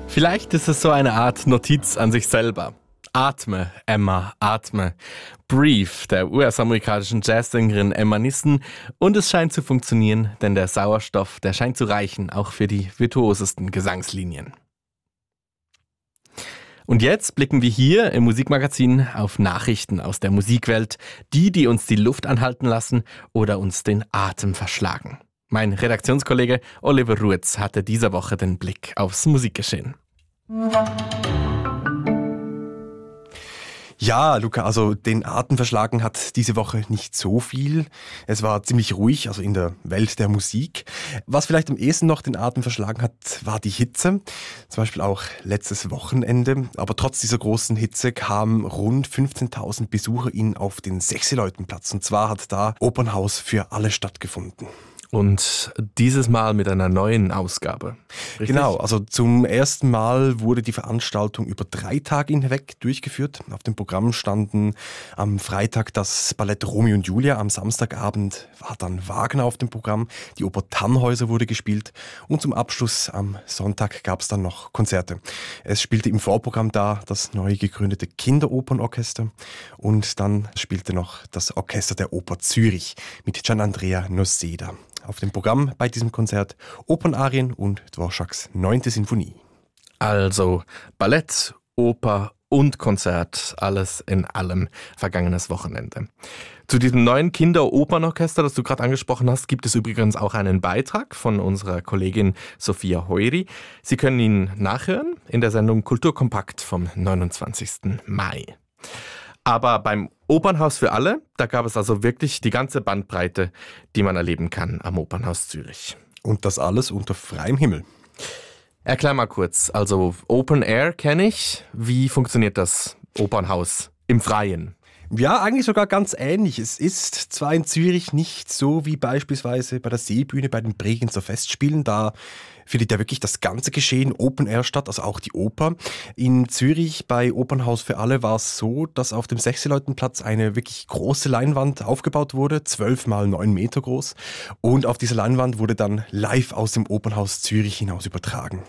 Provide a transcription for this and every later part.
Vielleicht ist es so eine Art Notiz an sich selber. Atme, Emma, atme. Brief der US-amerikanischen Jazzsängerin Emma Nissen. Und es scheint zu funktionieren, denn der Sauerstoff, der scheint zu reichen, auch für die virtuosesten Gesangslinien. Und jetzt blicken wir hier im Musikmagazin auf Nachrichten aus der Musikwelt, die uns die Luft anhalten lassen oder uns den Atem verschlagen. Mein Redaktionskollege Oliver Ruetz hatte diese Woche den Blick aufs Musikgeschehen. Ja, Luca, also den Atem verschlagen hat diese Woche nicht so viel. Es war ziemlich ruhig, also in der Welt der Musik. Was vielleicht am ehesten noch den Atem verschlagen hat, war die Hitze. Zum Beispiel auch letztes Wochenende. Aber trotz dieser großen Hitze kamen rund 15.000 BesucherInnen auf den Sechseleutenplatz. Und zwar hat da Opernhaus für alle stattgefunden. Und dieses Mal mit einer neuen Ausgabe. Richtig? Genau, also zum ersten Mal wurde die Veranstaltung über 3 Tage hinweg durchgeführt. Auf dem Programm standen am Freitag das Ballett Romeo und Julia, am Samstagabend war dann Wagner auf dem Programm, die Oper Tannhäuser wurde gespielt und zum Abschluss am Sonntag gab es dann noch Konzerte. Es spielte im Vorprogramm da das neu gegründete Kinderopernorchester und dann spielte noch das Orchester der Oper Zürich mit Gianandrea Noseda. Auf dem Programm bei diesem Konzert Opernarien und Dvořáks 9. Sinfonie. Also Ballett, Oper und Konzert, alles in allem vergangenes Wochenende. Zu diesem neuen Kinderopernorchester, das du gerade angesprochen hast, gibt es übrigens auch einen Beitrag von unserer Kollegin Sophia Heuri. Sie können ihn nachhören in der Sendung Kulturkompakt vom 29. Mai. Aber beim Opernhaus für alle, da gab es also wirklich die ganze Bandbreite, die man erleben kann am Opernhaus Zürich. Und das alles unter freiem Himmel. Erklär mal kurz, also Open Air kenne ich. Wie funktioniert das Opernhaus im Freien? Ja, eigentlich sogar ganz ähnlich. Es ist zwar in Zürich nicht so wie beispielsweise bei der Seebühne bei den Bregenzer Festspielen, da findet ja wirklich das ganze Geschehen Open Air statt, also auch die Oper. In Zürich bei Opernhaus für alle war es so, dass auf dem Sechseleutenplatz eine wirklich große Leinwand aufgebaut wurde, 12 mal 9 Meter groß. Und auf dieser Leinwand wurde dann live aus dem Opernhaus Zürich hinaus übertragen.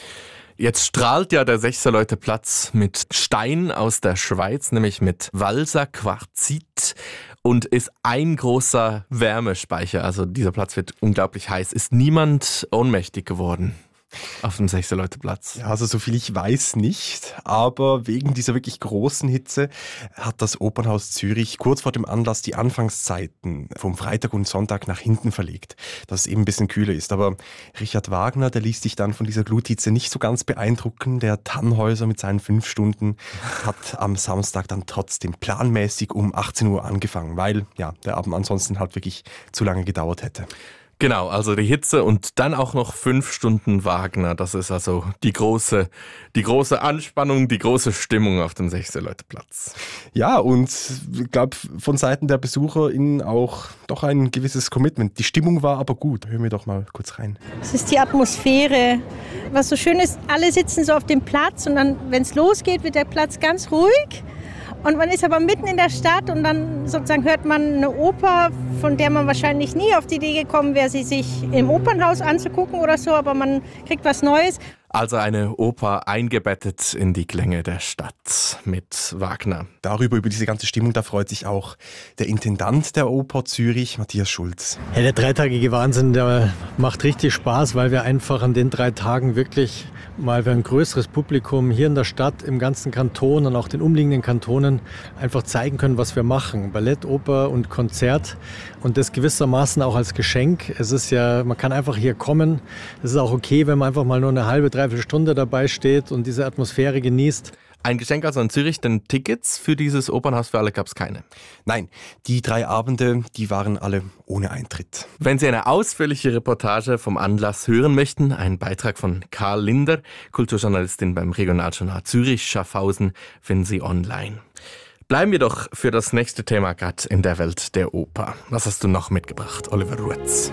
Jetzt strahlt ja der Sechserleuteplatz mit Stein aus der Schweiz, nämlich mit Walser-Quarzit und ist ein großer Wärmespeicher. Also dieser Platz wird unglaublich heiß. Ist niemand ohnmächtig geworden auf dem Sechserleuteplatz? Ja, also soviel ich weiß nicht, aber wegen dieser wirklich großen Hitze hat das Opernhaus Zürich kurz vor dem Anlass die Anfangszeiten vom Freitag und Sonntag nach hinten verlegt, dass es eben ein bisschen kühler ist. Aber Richard Wagner, der ließ sich dann von dieser Gluthitze nicht so ganz beeindrucken. Der Tannhäuser mit seinen 5 Stunden hat am Samstag dann trotzdem planmäßig um 18 Uhr angefangen, weil ja der Abend ansonsten halt wirklich zu lange gedauert hätte. Genau, also die Hitze und dann auch noch 5 Stunden Wagner. Das ist also die große Anspannung, die große Stimmung auf dem Sechserleuteplatz. Ja, und ich glaube, von Seiten der BesucherInnen auch doch ein gewisses Commitment. Die Stimmung war aber gut. Hören wir doch mal kurz rein. Es ist die Atmosphäre. Was so schön ist, alle sitzen so auf dem Platz und dann, wenn es losgeht, wird der Platz ganz ruhig. Und man ist aber mitten in der Stadt und dann sozusagen hört man eine Oper, von der man wahrscheinlich nie auf die Idee gekommen wäre, sie sich im Opernhaus anzugucken oder so, aber man kriegt was Neues. Also eine Oper eingebettet in die Klänge der Stadt mit Wagner. Über diese ganze Stimmung, da freut sich auch der Intendant der Oper Zürich, Matthias Schulz. Ja, der dreitagige Wahnsinn, der macht richtig Spaß, weil wir einfach an den 3 Tagen wirklich mal für ein größeres Publikum hier in der Stadt, im ganzen Kanton und auch den umliegenden Kantonen einfach zeigen können, was wir machen. Ballett, Oper und Konzert und das gewissermaßen auch als Geschenk. Es ist ja, man kann einfach hier kommen. Es ist auch okay, wenn man einfach mal nur eine halbe, dreiviertel Stunde dabei steht und diese Atmosphäre genießt. Ein Geschenk also in Zürich, denn Tickets für dieses Opernhaus für alle gab es keine. Nein, die 3 Abende, die waren alle ohne Eintritt. Wenn Sie eine ausführliche Reportage vom Anlass hören möchten, ein Beitrag von Karl Linder, Kulturjournalistin beim Regionaljournal Zürich Schaffhausen, finden Sie online. Bleiben wir doch für das nächste Thema gerade in der Welt der Oper. Was hast du noch mitgebracht, Oliver Ruetz?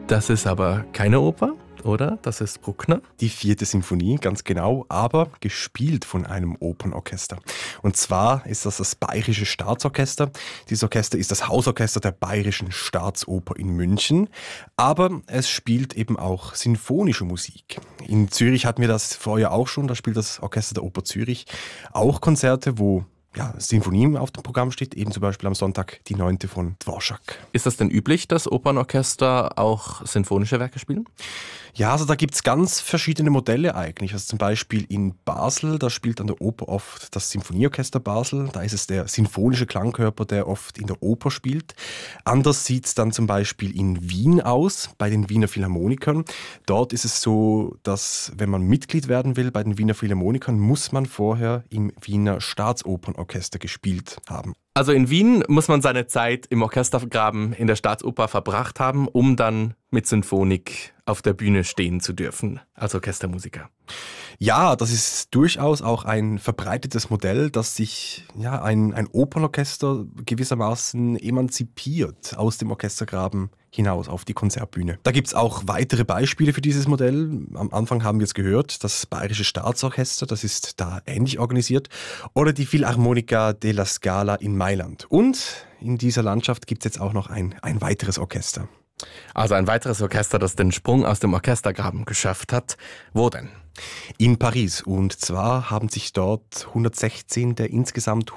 Das ist aber keine Oper, oder? Das ist Bruckner. Die 4. Symphonie, ganz genau, aber gespielt von einem Opernorchester. Und zwar ist das Bayerische Staatsorchester. Dieses Orchester ist das Hausorchester der Bayerischen Staatsoper in München. Aber es spielt eben auch sinfonische Musik. In Zürich hatten wir das vorher auch schon. Da spielt das Orchester der Oper Zürich auch Konzerte, wo Sinfonien auf dem Programm steht, eben zum Beispiel am Sonntag die 9. von Dvorak. Ist das denn üblich, dass Opernorchester auch sinfonische Werke spielen? Ja, also da gibt es ganz verschiedene Modelle eigentlich. Also zum Beispiel in Basel, da spielt an der Oper oft das Sinfonieorchester Basel. Da ist es der sinfonische Klangkörper, der oft in der Oper spielt. Anders sieht es dann zum Beispiel in Wien aus, bei den Wiener Philharmonikern. Dort ist es so, dass wenn man Mitglied werden will bei den Wiener Philharmonikern, muss man vorher im Wiener Staatsopernorchester gespielt haben. Also in Wien muss man seine Zeit im Orchestergraben in der Staatsoper verbracht haben, um dann mit Sinfonik auf der Bühne stehen zu dürfen, als Orchestermusiker. Ja, das ist durchaus auch ein verbreitetes Modell, dass sich ein Opernorchester gewissermaßen emanzipiert aus dem Orchestergraben hinaus auf die Konzertbühne. Da gibt es auch weitere Beispiele für dieses Modell. Am Anfang haben wir es gehört, das Bayerische Staatsorchester, das ist da ähnlich organisiert. Oder die Philharmonica della Scala in Mailand. Und in dieser Landschaft gibt es jetzt auch noch ein weiteres Orchester. Also ein weiteres Orchester, das den Sprung aus dem Orchestergraben geschafft hat. Wo denn? In Paris. Und zwar haben sich dort 116 der insgesamt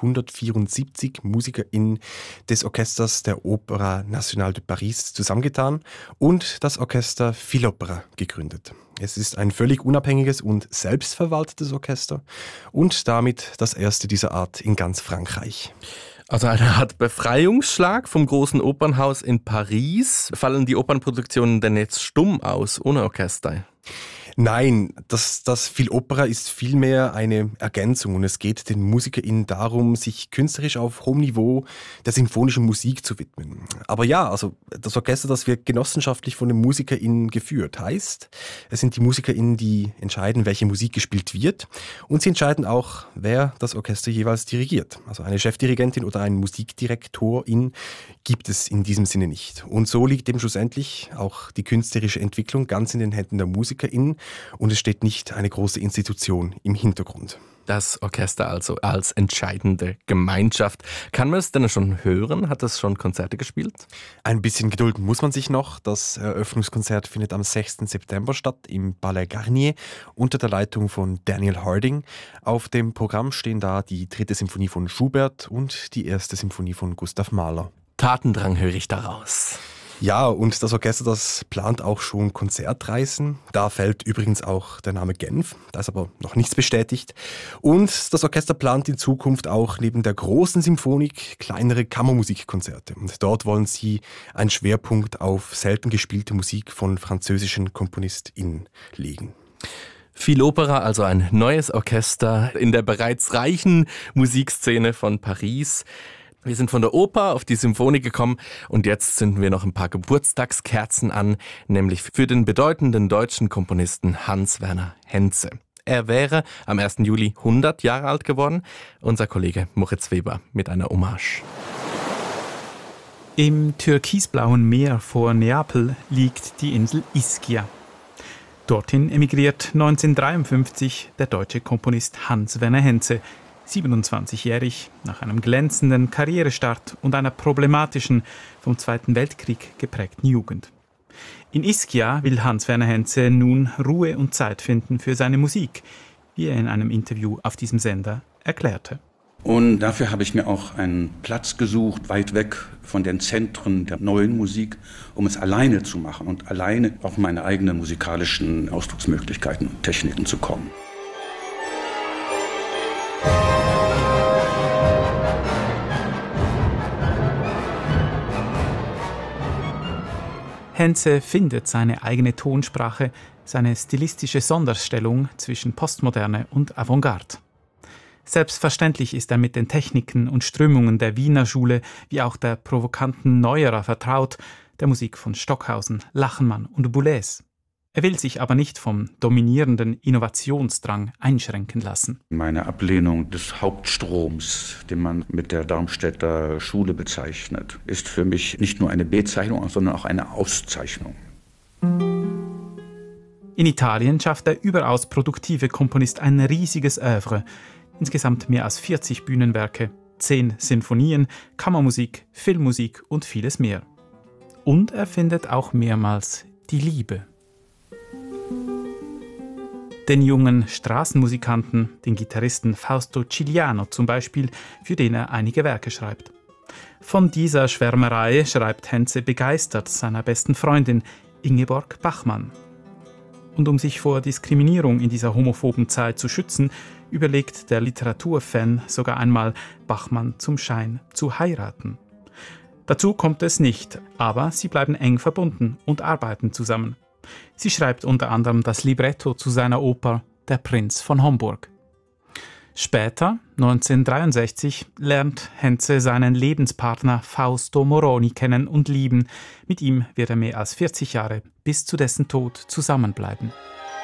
174 MusikerInnen des Orchesters der Opéra Nationale de Paris zusammengetan und das Orchester Philopera gegründet. Es ist ein völlig unabhängiges und selbstverwaltetes Orchester und damit das erste dieser Art in ganz Frankreich. Also eine Art Befreiungsschlag vom großen Opernhaus in Paris. Fallen die Opernproduktionen denn jetzt stumm aus, ohne Orchester? Nein, das Philopera ist vielmehr eine Ergänzung und es geht den MusikerInnen darum, sich künstlerisch auf hohem Niveau der sinfonischen Musik zu widmen. Aber ja, also das Orchester, das wird genossenschaftlich von den MusikerInnen geführt. Heißt, es sind die MusikerInnen, die entscheiden, welche Musik gespielt wird und sie entscheiden auch, wer das Orchester jeweils dirigiert. Also eine Chefdirigentin oder einen Musikdirektorin gibt es in diesem Sinne nicht. Und so liegt eben schlussendlich auch die künstlerische Entwicklung ganz in den Händen der MusikerInnen. Und es steht nicht eine große Institution im Hintergrund. Das Orchester also als entscheidende Gemeinschaft. Kann man es denn schon hören? Hat es schon Konzerte gespielt? Ein bisschen Geduld muss man sich noch. Das Eröffnungskonzert findet am 6. September statt im Palais Garnier unter der Leitung von Daniel Harding. Auf dem Programm stehen da die 3. Symphonie von Schubert und die 1. Symphonie von Gustav Mahler. Tatendrang höre ich daraus. Ja, und das Orchester, das plant auch schon Konzertreisen. Da fällt übrigens auch der Name Genf, da ist aber noch nichts bestätigt. Und das Orchester plant in Zukunft auch neben der großen Symphonik kleinere Kammermusikkonzerte. Und dort wollen sie einen Schwerpunkt auf selten gespielte Musik von französischen KomponistInnen legen. Philopera, also ein neues Orchester in der bereits reichen Musikszene von Paris. Wir sind von der Oper auf die Symphonie gekommen und jetzt zünden wir noch ein paar Geburtstagskerzen an, nämlich für den bedeutenden deutschen Komponisten Hans Werner Henze. Er wäre am 1. Juli 100 Jahre alt geworden. Unser Kollege Moritz Weber mit einer Hommage. Im türkisblauen Meer vor Neapel liegt die Insel Ischia. Dorthin emigriert 1953 der deutsche Komponist Hans Werner Henze, 27-jährig, nach einem glänzenden Karrierestart und einer problematischen, vom Zweiten Weltkrieg geprägten Jugend. In Ischia will Hans Werner Henze nun Ruhe und Zeit finden für seine Musik, wie er in einem Interview auf diesem Sender erklärte. Und dafür habe ich mir auch einen Platz gesucht, weit weg von den Zentren der neuen Musik, um es alleine zu machen und alleine auf meine eigenen musikalischen Ausdrucksmöglichkeiten und Techniken zu kommen. Henze findet seine eigene Tonsprache, seine stilistische Sonderstellung zwischen Postmoderne und Avantgarde. Selbstverständlich ist er mit den Techniken und Strömungen der Wiener Schule wie auch der provokanten Neuerer vertraut, der Musik von Stockhausen, Lachenmann und Boulez. Er will sich aber nicht vom dominierenden Innovationsdrang einschränken lassen. Meine Ablehnung des Hauptstroms, den man mit der Darmstädter Schule bezeichnet, ist für mich nicht nur eine Bezeichnung, sondern auch eine Auszeichnung. In Italien schafft der überaus produktive Komponist ein riesiges Œuvre. Insgesamt mehr als 40 Bühnenwerke, 10 Sinfonien, Kammermusik, Filmmusik und vieles mehr. Und er findet auch mehrmals die Liebe. Den jungen Straßenmusikanten, den Gitarristen Fausto Cigliano zum Beispiel, für den er einige Werke schreibt. Von dieser Schwärmerei schreibt Henze begeistert seiner besten Freundin Ingeborg Bachmann. Und um sich vor Diskriminierung in dieser homophoben Zeit zu schützen, überlegt der Literaturfan sogar einmal, Bachmann zum Schein zu heiraten. Dazu kommt es nicht, aber sie bleiben eng verbunden und arbeiten zusammen. Sie schreibt unter anderem das Libretto zu seiner Oper Der Prinz von Homburg. Später, 1963, lernt Henze seinen Lebenspartner Fausto Moroni kennen und lieben. Mit ihm wird er mehr als 40 Jahre bis zu dessen Tod zusammenbleiben.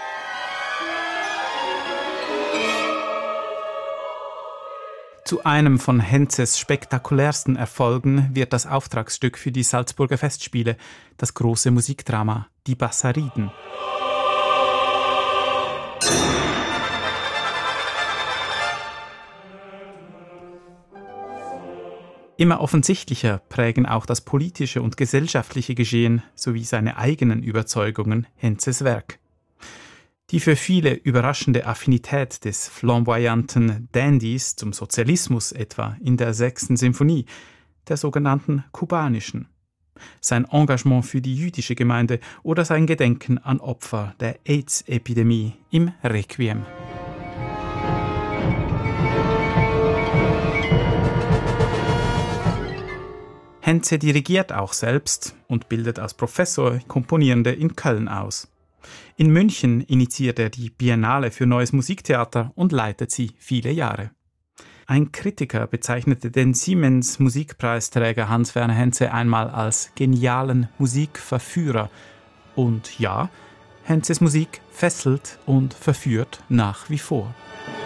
Zu einem von Henzes spektakulärsten Erfolgen wird das Auftragsstück für die Salzburger Festspiele, das große Musikdrama Die Bassariden. Immer offensichtlicher prägen auch das politische und gesellschaftliche Geschehen sowie seine eigenen Überzeugungen Henzes Werk. Die für viele überraschende Affinität des flamboyanten Dandys zum Sozialismus etwa in der 6. Sinfonie, der sogenannten kubanischen, sein Engagement für die jüdische Gemeinde oder sein Gedenken an Opfer der AIDS-Epidemie im Requiem. Henze dirigiert auch selbst und bildet als Professor Komponierende in Köln aus. In München initiiert er die Biennale für Neues Musiktheater und leitet sie viele Jahre. Ein Kritiker bezeichnete den Siemens-Musikpreisträger Hans-Werner Henze einmal als genialen Musikverführer. Und ja, Henzes Musik fesselt und verführt nach wie vor.